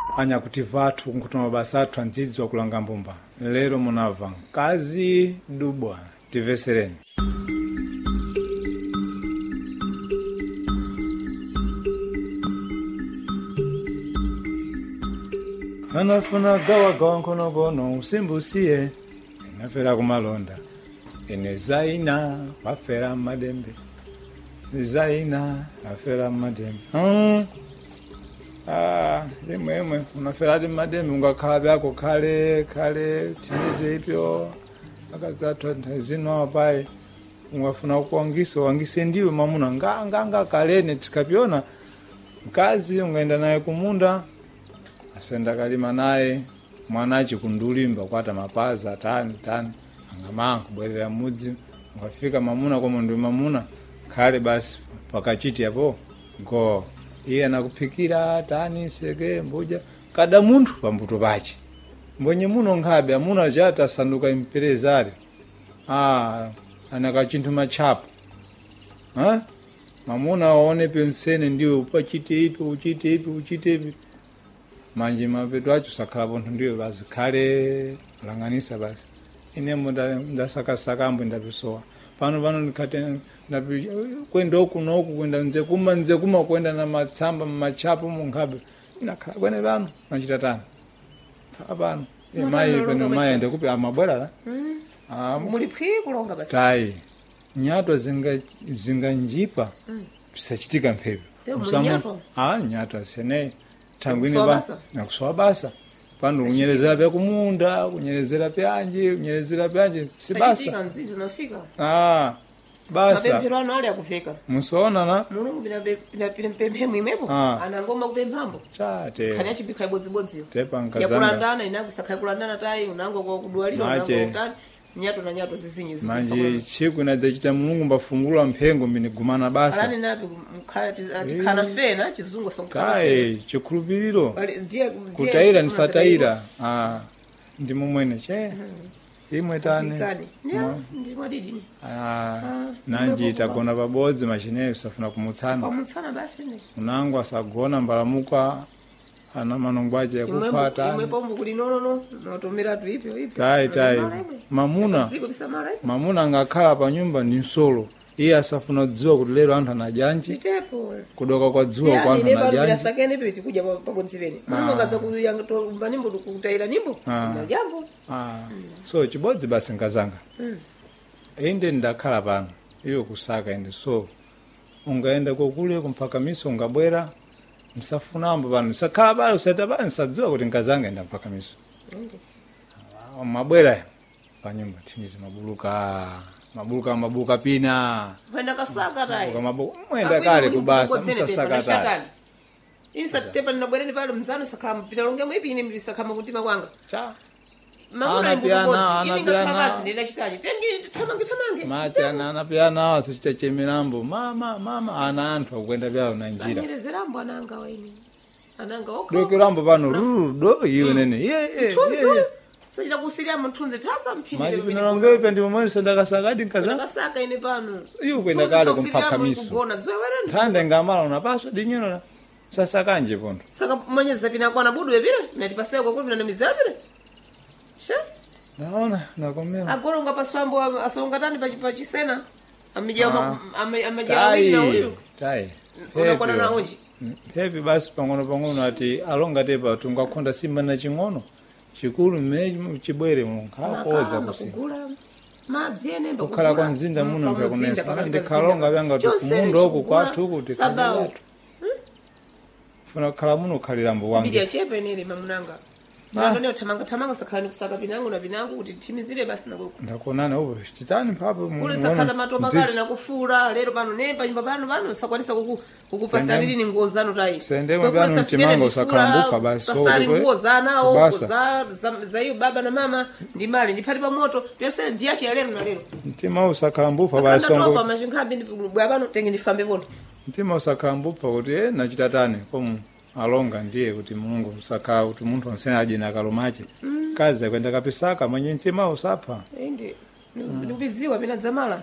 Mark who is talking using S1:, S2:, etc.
S1: anyakuti vathu nkuti mabasa athu andzidzwa kulanga mbumba. Lero munamva mkazi dubwa, timvesereni. Anafuna gawa nkonokono usimbusiye, inafera kumalonda. Ine Zaina wafera madembe, Zaina wafera madembe. Imwe unafera adi madembe ungakhala byako kale tinize ipyo akazatwa zino apaye ungafuna kuangisa wangise ndiwe mamuna nganga kalene tikapiona mkazi ungaenda naye kumunda asenda kalima naye mwanachi kundulimba kwata mapaza tani angamanga kubwerera mudzi ungafika mamuna kwa mundu mamuna kale basi pakachiti hapo go iye anakupikira tani seke mboja kada muntu pambuto pache mbonye muno nkhabe amuna chata sanduka imperezari anaka chinthu machapo mamuna waone pensene ndiwe upachite ipi manje mapeto acho sakhala pontho ndiwe basi khale langanisa basi ine ndasakasakambo ndapisowa pano ndikate kwenda okunoku kwenda nze kuma kwenda na matsamba machapo munkhabe nakhala kwene pano machitatana apano mai peno mai ende kupi amabwera
S2: muli phi kulonga basi
S1: tai nyato zinga njipa pisachitika mphepo nyato sene tangwini ba nakusowa basa pano kunyerezera pya kumunda kunyerezera pyanje si basa basa
S2: mapemphero ali akufika
S1: musoona na
S2: mulungu pina mpemphero imwepo anangoma kupemphambo
S1: chate
S2: khanya chipikha ibodzibodziyo
S1: tepa nkazanga
S2: yakulandana inakusakha kulandana tai unango kwa kudwalira unango utani nyato zizinyi
S1: manje chiku inadzachita mulungu mbafungula mphengo mini gumana basa
S2: alani napi mkhati kana fena chizungu sonkana
S1: kai chikhulupiriro kutaira nisataira ndi mumwene che imwe tane
S2: ndi mwadidi
S1: nanji tagona pabodzi machine usafuna kumutsana
S2: basi ne
S1: unango asagona mbalamuka ana manongwaje yakupata
S2: imwe pombo kuli nono notomera tu ipyo
S1: tai mamuna ngakhala pa nyumba ndi nsolo iye asafuna kudziwa kuti lero anthu anajanji
S2: itepo
S1: kudoka kwa dzuwa kwa anthu anajanji
S2: sakene peti kuja pabonzireni mulungu ngaza kuyanga to mbanimbo kutaira nimbo na jambo
S1: so chibodzi basi ngazanga inde ndakhala pano iyo kusaka ende so ungaenda kokule kumpaka miso ungabwera msafunambo pano sakhala pale usata pale nsadziwa kuti ngazanga enda mpaka miso mabwera pa nyumba timizi mabuluka pina
S2: kwenda kasaka tai
S1: mwenda kale kubasa msasaka tai
S2: isa tepa ninabwereni pale mzano sakama pita longe mwipi ine mlisakama kutima kwanga
S1: cha
S2: mamuna
S1: anapiana
S2: ndila chitaji tengi tamange
S1: machi anapiana wasichita chemirambo mama ana anthu akwenda byao na njira
S2: sanyerezerambo ananga waini ananga okho
S1: dokirambo pano rudo iwe nene
S2: sajira kusiria mthunze tasa mpini
S1: maji pinalongewe pendi momwe sandakasakadi nkazanga
S2: ndakasaka ine pano
S1: iyo kwenda kale kumpaka miso
S2: kugona zwewereni
S1: thande ngamala unapaswa dinyola sasa kanje pondo
S2: saka mwenyeza pina kwa nabudu webire natipasea kwa kulina mizabire she
S1: naona nakomea
S2: agora ngapaswambo asongatani pachisena amejia wili na huyu
S1: tai
S2: unakwana na unji
S1: hepi basi pangono ati alonga tepa tungakonda simba na chingono chikulu meji chibwere munkakoza kusi
S2: madzi enembe
S1: kukhala kwa nzinda muno ngakunesa ndikhalonga byanga tukumundo oku kwathu kuti
S2: sabao
S1: funa khala muno khalirambo wangu
S2: bidia chepe nere mamunanga nando ne tamanga sakhala kusaka binangu na binangu kuti timizire basi nako
S1: ndakonana ubo chitani papo
S2: kule sakhala matoba kale na kufura lero pano nemba nyumba pano sakwanisa kukupasa bili ni ngozano tai
S1: sendemo bano mtimango sakhambuka basi
S2: sasari ngozana za hiyo baba na mama ndi mali ndi pali pa moto pesa ndiache ya lero na lero
S1: mtima usakhambuka basi
S2: ngo kwa mashinkhabi ndi bwabano tenge ndifambe bondo
S1: mtima usakhambuka kuti nachitatani komu alonga ndiye kuti Mungu usaka kuti munthu amsena aje na kalomache kazi kwenda kapisaka mwenye mtima usapha
S2: ndi ndikubidziwa pina dzamala